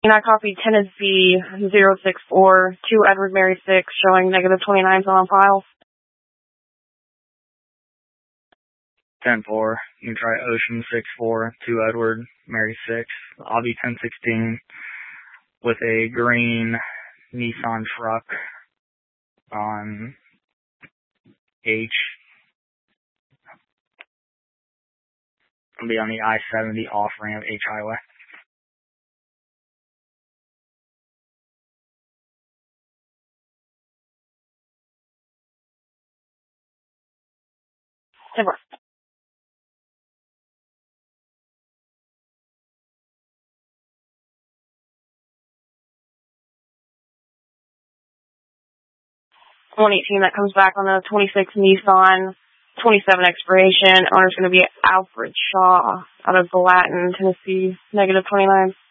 I copy Tennessee 064 to Edward Mary 6, showing negative 29s on file. 10-4, you try Ocean 6-4 to Edward Mary 6, Avi 1016 with a green Nissan truck on H. It'll be on the I-70 off-ramp H Highway. Super. $118 that comes back on the 26 Nissan, 27 expiration. Owner's going to be Alfred Shaw out of Gallatin, Tennessee, negative 29.